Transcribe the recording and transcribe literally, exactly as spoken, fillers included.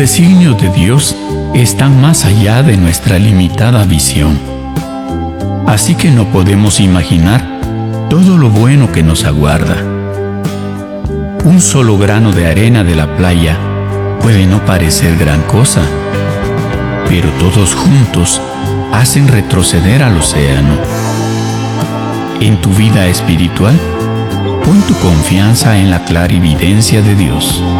designios de Dios están más allá de nuestra limitada visión. Así que no podemos imaginar todo lo bueno que nos aguarda. Un solo grano de arena de la playa puede no parecer gran cosa, pero todos juntos hacen retroceder al océano. En tu vida espiritual, pon tu confianza en la clarividencia de Dios.